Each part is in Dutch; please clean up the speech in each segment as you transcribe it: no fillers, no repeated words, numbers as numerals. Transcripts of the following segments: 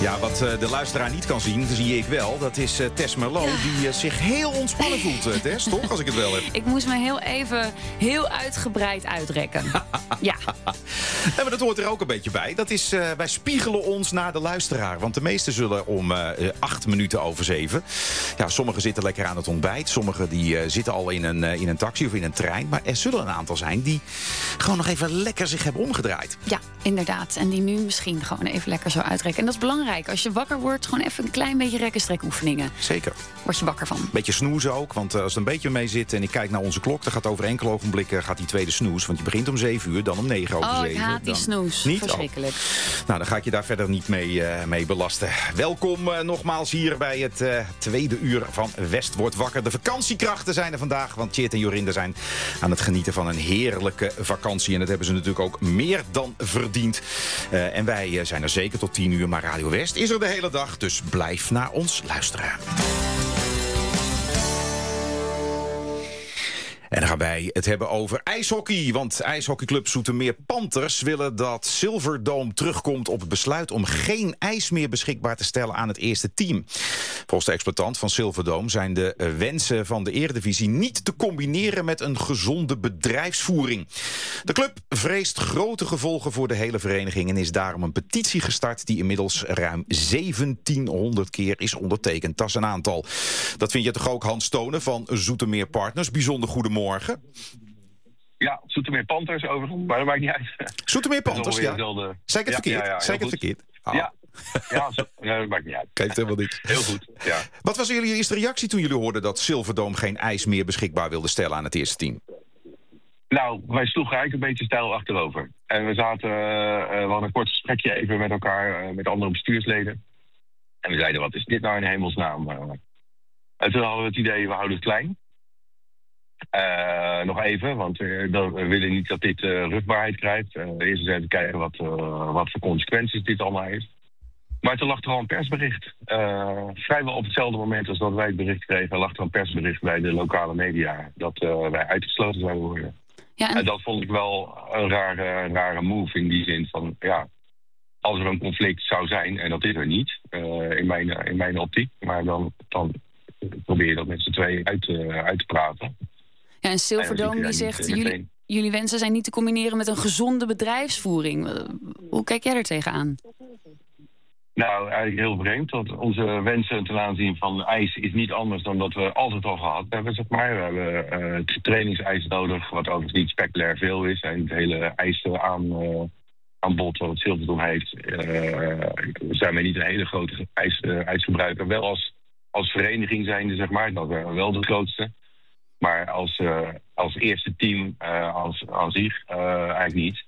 Ja, wat de luisteraar niet kan zien, zie ik wel. Dat is Tess Merlot, die zich heel ontspannen voelt, Tess, toch? Als ik het wel heb. Ik moest me heel uitgebreid uitrekken. Ja. Maar dat hoort er ook een beetje bij. Dat is, wij spiegelen ons naar de luisteraar. Want de meesten zullen om 8 minuten over 7. Ja, sommigen zitten lekker aan het ontbijt. Sommigen die zitten al in een taxi of in een trein. Maar er zullen een aantal zijn die gewoon nog even lekker zich hebben omgedraaid. Ja, inderdaad. En die nu misschien gewoon even lekker zo uitrekken. En dat is belangrijk. Als je wakker wordt, gewoon even een klein beetje rekkenstrekoefeningen. Zeker. Word je wakker van. Beetje snoezen ook, want als het een beetje mee zit en ik kijk naar onze klok, dan gaat over enkele ogenblikken gaat die tweede snoes. Want je begint om 7 uur, dan om 9 over 7. Ik haat die snoes. Niet? Verschrikkelijk. Nou, dan ga ik je daar verder niet mee belasten. Welkom nogmaals hier bij het tweede uur van West wordt wakker. De vakantiekrachten zijn er vandaag, want Tjeerd en Jorinde zijn aan het genieten van een heerlijke vakantie. En dat hebben ze natuurlijk ook meer dan verdiend. En wij zijn er zeker tot 10 uur, maar Radio West is er de hele dag, dus blijf naar ons luisteren. En dan gaan wij het hebben over ijshockey. Want ijshockeyclub Zoetermeer Panthers willen dat Silverdome terugkomt op het besluit om geen ijs meer beschikbaar te stellen aan het eerste team. Volgens de exploitant van Silverdome zijn de wensen van de Eredivisie niet te combineren met een gezonde bedrijfsvoering. De club vreest grote gevolgen voor de hele vereniging en is daarom een petitie gestart die inmiddels ruim 1700 keer is ondertekend. Dat is een aantal. Dat vind je toch ook, Hans Tonen van Zoetermeer Partners. Bijzonder goedemorgen. Ja, Zoetermeer Panthers overigens, maar dat maakt niet uit. Zoetermeer Panthers, ja. Zeg het verkeerd. Ja, zeg het verkeerd. Ah. Ja, dat maakt niet uit. Geeft helemaal niks. Heel goed, ja. Wat was jullie eerste reactie toen jullie hoorden dat Silverdome geen ijs meer beschikbaar wilde stellen aan het eerste team? Nou, wij sloegen eigenlijk een beetje stijl achterover. En we hadden een kort gesprekje even met elkaar, met andere bestuursleden. En we zeiden, wat is dit nou in hemelsnaam? En toen hadden we het idee, we houden het klein. Nog even, want we willen niet dat dit rugbaarheid krijgt. Eerst eens even kijken wat voor consequenties dit allemaal heeft. Maar toen lag er al een persbericht. Vrijwel op hetzelfde moment als dat wij het bericht kregen, lag er een persbericht bij de lokale media dat wij uitgesloten zouden worden. Ja, en dat vond ik wel een rare move in die zin van, ja, als er een conflict zou zijn, en dat is er niet, in mijn optiek, maar dan probeer je dat met z'n tweeën uit te praten. Ja, en Silverdome die zegt, jullie wensen zijn niet te combineren met een gezonde bedrijfsvoering. Hoe kijk jij er tegenaan? Nou, eigenlijk heel vreemd. Dat onze wensen ten aanzien van ijs is niet anders dan dat we altijd al gehad hebben, zeg maar. We hebben trainingsijs nodig, wat overigens niet spectaculair veel is. En het hele ijsaanbod wat het Silverdome heeft, zijn wij niet een hele grote ijsgebruiker. Wel als vereniging zijnde, zeg maar, dat we wel de grootste. Maar als eerste team aan zich eigenlijk niet.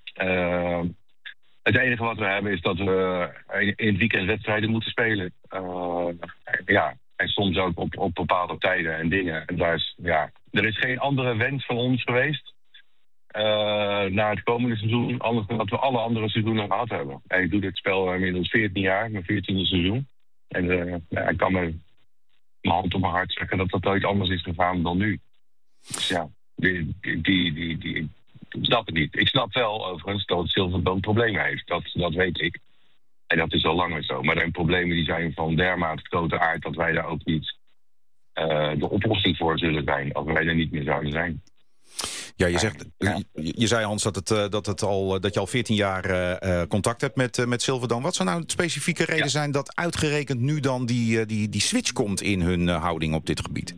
Het enige wat we hebben is dat we in het weekend wedstrijden moeten spelen. En soms ook op bepaalde tijden en dingen. En er is geen andere wens van ons geweest naar het komende seizoen, anders dan dat we alle andere seizoenen gehad hebben. En ik doe dit spel inmiddels 14 jaar, mijn 14e seizoen. En ik kan mijn hand op mijn hart zeggen dat dat nooit anders is gegaan dan nu. Dus ja, ik snap het niet. Ik snap wel overigens dat Silverdome problemen heeft. Dat weet ik. En dat is al langer zo. Maar de problemen die zijn van dermate grote aard dat wij daar ook niet de oplossing voor zullen zijn. Als wij er niet meer zouden zijn. Ja, je zei, Hans, dat je al 14 jaar contact hebt met Silverdome. Wat zou nou de specifieke reden zijn dat uitgerekend nu dan die switch komt in hun houding op dit gebied?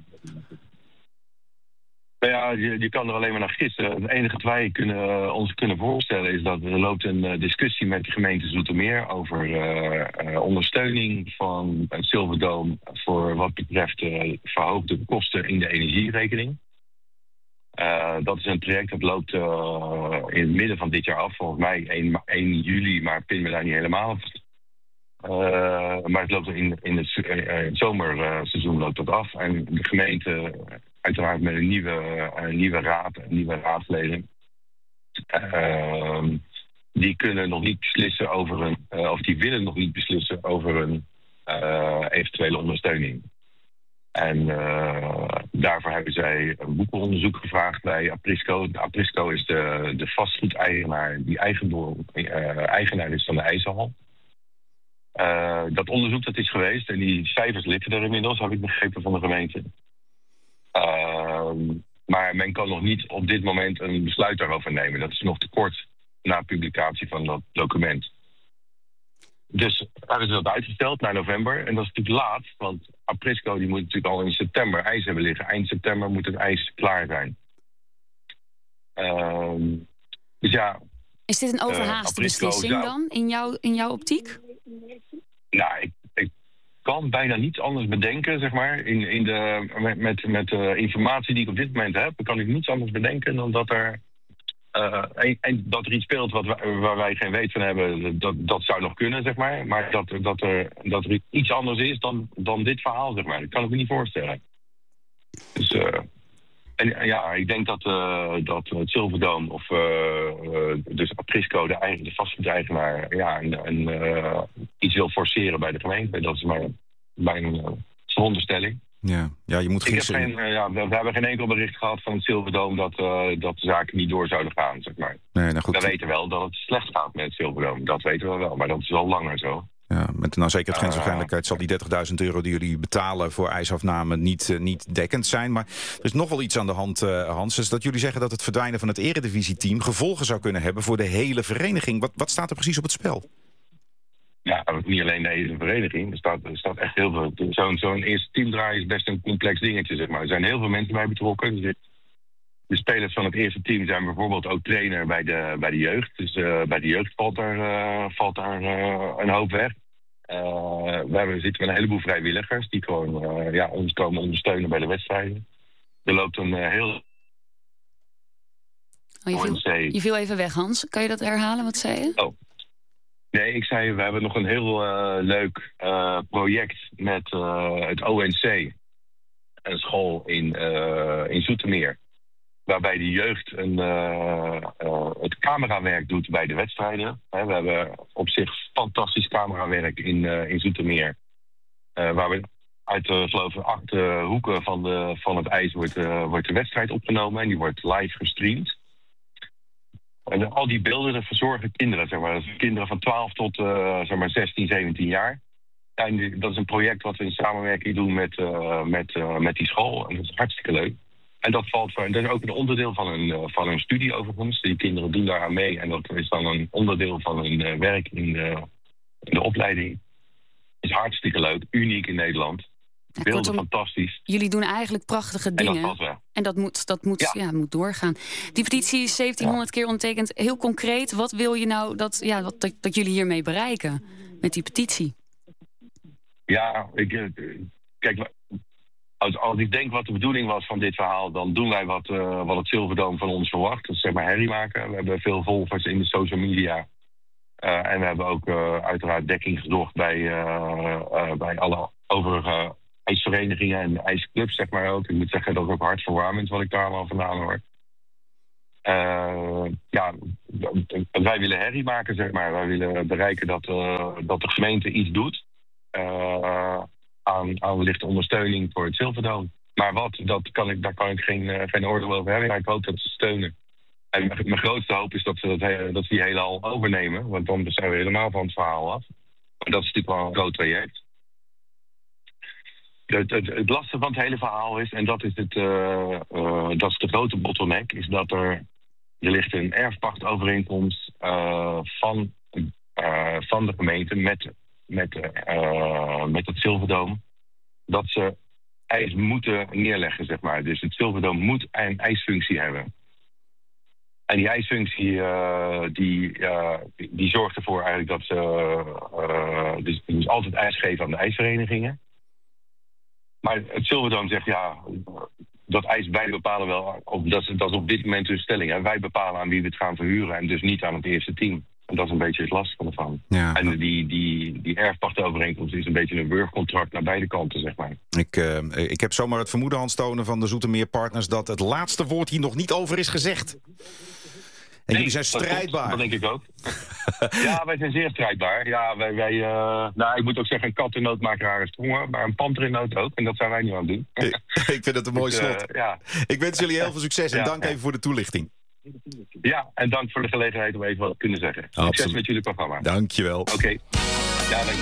Nou ja, je kan er alleen maar naar gissen. Het enige wat wij ons kunnen voorstellen is dat er loopt een discussie met de gemeente Zoetermeer over ondersteuning van het Silverdome voor wat betreft verhoogde kosten in de energierekening. Dat is een traject dat loopt in het midden van dit jaar af. Volgens mij 1 juli, maar pin me daar niet helemaal op. Maar het loopt in het zomerseizoen loopt dat af. En de gemeente, uiteraard met een nieuwe raad, een nieuwe raadsleden, die kunnen nog niet beslissen over die willen nog niet beslissen over een eventuele ondersteuning. En daarvoor hebben zij een boekenonderzoek gevraagd bij Aprisco. Aprisco is de vastgoedeigenaar die eigenaar is van de ijshal. Dat onderzoek dat is geweest en die cijfers liggen er inmiddels, heb ik begrepen van de gemeente. Maar men kan nog niet op dit moment een besluit daarover nemen. Dat is nog te kort na publicatie van dat document. Dus hebben ze dat uitgesteld naar november. En dat is natuurlijk laat, want Aprisco die moet natuurlijk al in september ijs hebben liggen. Eind september moet het ijs klaar zijn. Dus ja... Is dit een overhaaste beslissing dan, in jouw optiek? Nou, ik kan bijna niets anders bedenken, zeg maar. Met de informatie die ik op dit moment heb, kan ik niets anders bedenken dan dat er... dat er iets speelt waar wij geen weet van hebben, dat zou nog kunnen, zeg maar. Maar dat er iets anders is dan dit verhaal, zeg maar. Dat kan ik me niet voorstellen. Dus... ik denk dat het Silverdome of dus Aprisco, de vastgoedeigenaar, iets wil forceren bij de gemeente. Dat is mijn veronderstelling. Ja, je moet we hebben geen enkel bericht gehad van het Silverdome dat de zaken niet door zouden gaan, zeg maar. Nee, nou goed. We weten wel dat het slecht gaat met het Silverdome. Dat weten we wel, maar dat is wel langer zo. Ja, met een zeker grenswaarschijnlijkheid zal die €30.000 die jullie betalen voor ijsafname niet dekkend zijn. Maar er is nog wel iets aan de hand, Hans. Dus dat jullie zeggen dat het verdwijnen van het eredivisieteam gevolgen zou kunnen hebben voor de hele vereniging. Wat staat er precies op het spel? Ja, niet alleen de hele vereniging. Er staat echt heel veel. Zo'n eerste teamdraai is best een complex dingetje, zeg maar. Er zijn heel veel mensen bij betrokken. Dus de spelers van het eerste team zijn bijvoorbeeld ook trainer bij de jeugd. Dus bij de jeugd valt daar een hoop weg. We zitten met een heleboel vrijwilligers die gewoon ons komen ondersteunen bij de wedstrijden. Er loopt een heel... Je viel even weg, Hans. Kan je dat herhalen? Wat zei je? Oh. Nee, ik zei, we hebben nog een heel leuk project met het ONC. Een school in Zoetermeer. Waarbij de jeugd het camerawerk doet bij de wedstrijden. We hebben op zich fantastisch camerawerk in Zoetermeer. Waar we uit, geloof ik, 8 hoeken van het ijs wordt de wedstrijd opgenomen. En die wordt live gestreamd. En al die beelden verzorgen kinderen, zeg maar. Dat zijn kinderen van 12 tot 16, 17 jaar. En dat is een project wat we in samenwerking doen met die school. En dat is hartstikke leuk. En dat is ook een onderdeel van hun studie overigens. Die kinderen doen daaraan mee. En dat is dan een onderdeel van hun werk in de opleiding. Het is hartstikke leuk. Uniek in Nederland. Beelden fantastisch. Jullie doen eigenlijk prachtige dingen. En dat moet doorgaan. Die petitie is 1700 keer ondertekend. Heel concreet, wat wil je nou dat jullie hiermee bereiken met die petitie? Ja, kijk, als ik denk wat de bedoeling was van dit verhaal, dan doen wij wat het Silverdome van ons verwacht. Dat is zeg maar herrie maken. We hebben veel volgers in de social media. En we hebben ook uiteraard dekking gezocht bij alle overige ijsverenigingen en ijsclubs, zeg maar ook. Ik moet zeggen, dat is ook hartverwarmend wat ik daar allemaal vandaan hoor. Wij willen herrie maken, zeg maar. Wij willen bereiken dat de gemeente iets doet aan wellicht ondersteuning voor het Silverdome. Maar daar kan ik geen oordeel over hebben. Ik hoop dat ze steunen. En mijn grootste hoop is dat ze die hele al overnemen. Want dan zijn we helemaal van het verhaal af. Maar dat is natuurlijk wel een groot traject. Het lastige van het hele verhaal is, en dat is de grote bottleneck, is dat er ligt een erfpachtovereenkomst van de gemeente met het Silverdome, dat ze ijs moeten neerleggen, zeg maar. Dus het Silverdome moet een ijsfunctie hebben. En die ijsfunctie die zorgt ervoor eigenlijk dat ze dus altijd ijs geven aan de ijsverenigingen. Maar het Silverdome zegt, dat ijs wij bepalen wel. Dat is op dit moment hun stelling. Hè. Wij bepalen aan wie we het gaan verhuren en dus niet aan het eerste team. En dat is een beetje het lastige ervan. Ja. En die erfpachtovereenkomst is een beetje een burgercontract naar beide kanten, zeg maar. Ik heb zomaar het vermoeden, Hans Tonen van de Zoetermeer Partners, dat het laatste woord hier nog niet over is gezegd. En jullie zijn strijdbaar. Dat denk ik ook. Ja, wij zijn zeer strijdbaar. Ja, ik moet ook zeggen, een kat in nood maakt rare sprongen, maar een panter in nood ook. En dat zijn wij nu aan het doen. Ik vind het een mooi slot. Ik wens jullie heel veel succes en dank even voor de toelichting. Ja, en dank voor de gelegenheid om even wat te kunnen zeggen. Succes met jullie programma. Dankjewel. Oké. Ja, dank je.